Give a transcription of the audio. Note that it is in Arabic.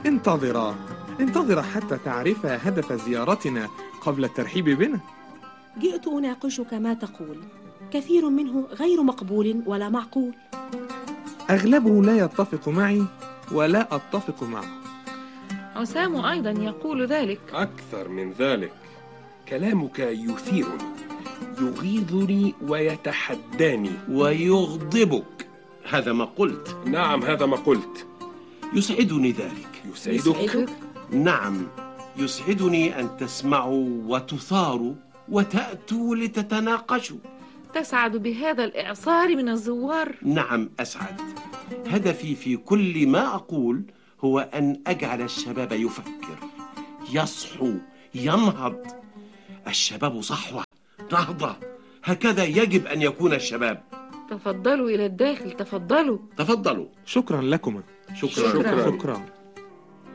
انتظرا حتى تعرفا هدف زيارتنا قبل الترحيب بنا. جئت أناقشك ما تقول، كثير منه غير مقبول ولا معقول. أغلبه لا يتفق معي ولا أتفق معه. عسام أيضا يقول ذلك. أكثر من ذلك، كلامك يثيرني، يغيظني ويتحداني ويغضبك. هذا ما قلت. نعم، هذا ما قلت. يسعدني ذلك. يسعدك؟ نعم، يسعدني أن تسمعوا وتثاروا وتأتوا لتتناقشوا. تسعد بهذا الإعصار من الزوار؟ نعم أسعد. هدفي في كل ما أقول هو أن أجعل الشباب يفكر، يصحو، ينهض. الشباب صحوة، نهضة، هكذا يجب أن يكون الشباب. تفضلوا إلى الداخل، تفضلوا. تفضلوا. شكرا لكما. شكرا. شكرا.